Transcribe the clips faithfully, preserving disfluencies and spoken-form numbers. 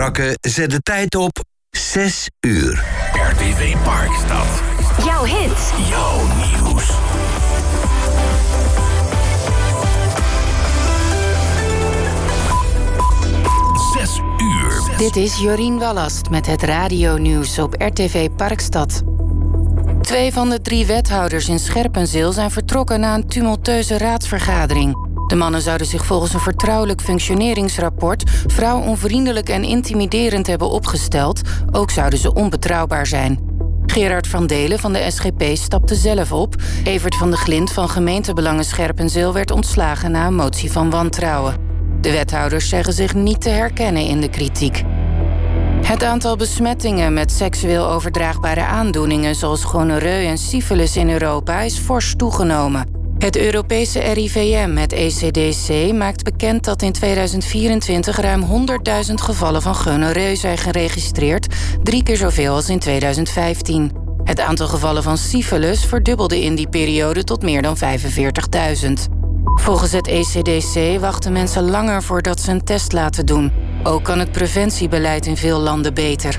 Brakke zet de tijd op zes uur. R T V Parkstad. Jouw hit. Jouw nieuws. Zes uur. Dit is Jorien Wallast met het radionieuws op R T V Parkstad. Twee van de drie wethouders in Scherpenzeel zijn vertrokken na een tumultueuze raadsvergadering. De mannen zouden zich volgens een vertrouwelijk functioneringsrapport vrouwonvriendelijk en intimiderend hebben opgesteld. Ook zouden ze onbetrouwbaar zijn. Gerard van Delen van de S G P stapte zelf op. Evert van de Glint van Gemeentebelangen Scherpenzeel werd ontslagen na een motie van wantrouwen. De wethouders zeggen zich niet te herkennen in de kritiek. Het aantal besmettingen met seksueel overdraagbare aandoeningen zoals gonoreu en syfilis in Europa is fors toegenomen. Het Europese R I V M, het E C D C, maakt bekend dat in tweeduizend vierentwintig ruim honderdduizend gevallen van gonoreu zijn geregistreerd, drie keer zoveel als in tweeduizend vijftien. Het aantal gevallen van syfilis verdubbelde in die periode tot meer dan vijfenveertigduizend. Volgens het E C D C wachten mensen langer voordat ze een test laten doen. Ook kan het preventiebeleid in veel landen beter.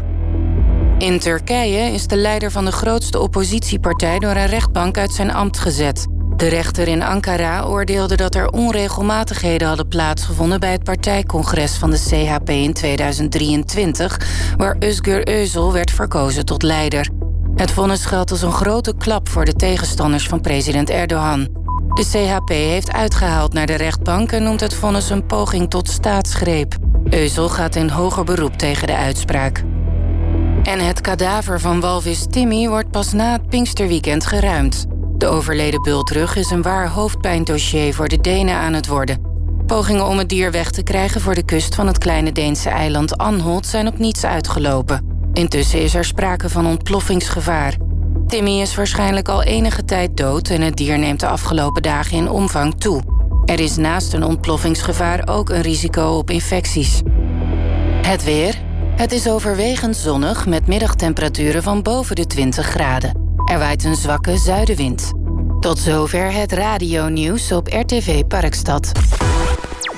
In Turkije is de leider van de grootste oppositiepartij door een rechtbank uit zijn ambt gezet. De rechter in Ankara oordeelde dat er onregelmatigheden hadden plaatsgevonden bij het partijcongres van de C H P in tweeduizend drieëntwintig, waar Özgür Özel werd verkozen tot leider. Het vonnis geldt als een grote klap voor de tegenstanders van president Erdogan. De C H P heeft uitgehaald naar de rechtbank en noemt het vonnis een poging tot staatsgreep. Özel gaat in hoger beroep tegen de uitspraak. En het kadaver van walvis Timmy wordt pas na het Pinksterweekend geruimd. De overleden bultrug is een waar hoofdpijndossier voor de Denen aan het worden. Pogingen om het dier weg te krijgen voor de kust van het kleine Deense eiland Anholt zijn op niets uitgelopen. Intussen is er sprake van ontploffingsgevaar. Timmy is waarschijnlijk al enige tijd dood en het dier neemt de afgelopen dagen in omvang toe. Er is naast een ontploffingsgevaar ook een risico op infecties. Het weer. Het is overwegend zonnig met middagtemperaturen van boven de twintig graden. Er waait een zwakke zuidenwind. Tot zover het radionieuws op R T V Parkstad.